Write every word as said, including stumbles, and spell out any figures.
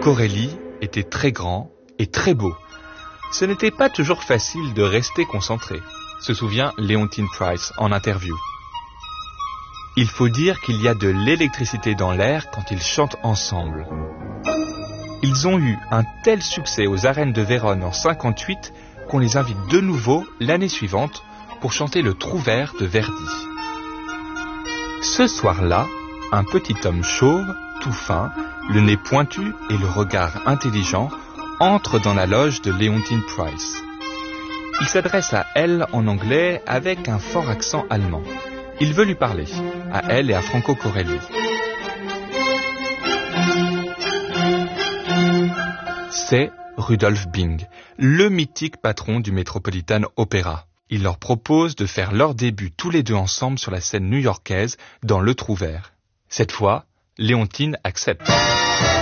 Corelli était très grand et très beau. Ce n'était pas toujours facile de rester concentré, se souvient Leontyne Price en interview. Il faut dire qu'il y a de l'électricité dans l'air quand ils chantent ensemble. Ils ont eu un tel succès aux arènes de Vérone en cinquante-huit qu'on les invite de nouveau l'année suivante pour chanter le Trouvère de Verdi. Ce soir-là, un petit homme chauve, tout fin, le nez pointu et le regard intelligent, entre dans la loge de Leontyne Price. Il s'adresse à elle en anglais avec un fort accent allemand. Il veut lui parler, à elle et à Franco Corelli. C'est Rudolf Bing, le mythique patron du Metropolitan Opera. Il leur propose de faire leur début tous les deux ensemble sur la scène new-yorkaise dans Le Trouvère. Cette fois, Leontyne accepte.